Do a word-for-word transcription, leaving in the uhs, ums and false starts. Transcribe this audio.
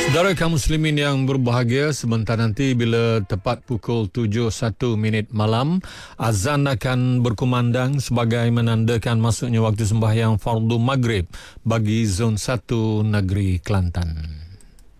Saudara kaum muslimin yang berbahagia, sebentar nanti bila tepat pukul tujuh satu minit malam, azan akan berkumandang sebagai menandakan masuknya waktu sembahyang fardu maghrib bagi zon satu negeri Kelantan.